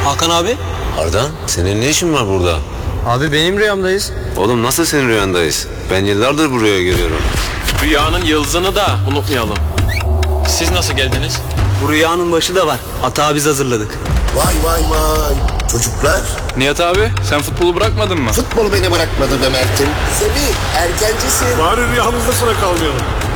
Hakan abi. Ardan, senin ne işin var burada? Abi benim rüyamdayız. Oğlum nasıl senin rüyandayız? Ben yıllardır buraya geliyorum. Rüyanın yıldızını da unutmayalım. Siz nasıl geldiniz? Bu rüyanın başı da var. Hata biz hazırladık. Vay vay vay. Çocuklar, Nihat abi sen futbolu bırakmadın mı? futbol beni bırakmadı be Mert'im. Semih, erkencisin. Bari rüyamızda sıra kalmayalım.